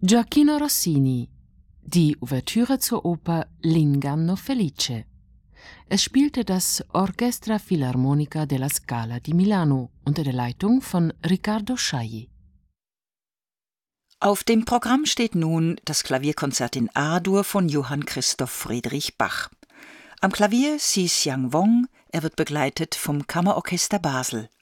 Gioacchino Rossini, die Ouvertüre zur Oper L'Inganno Felice. Es spielte das Orchestra Filarmonica della Scala di Milano unter der Leitung von Riccardo Chailly. Auf dem Programm steht nun das Klavierkonzert in A-Dur von Johann Christoph Friedrich Bach. Am Klavier Si Xiang Wong, er wird begleitet vom Kammerorchester Basel.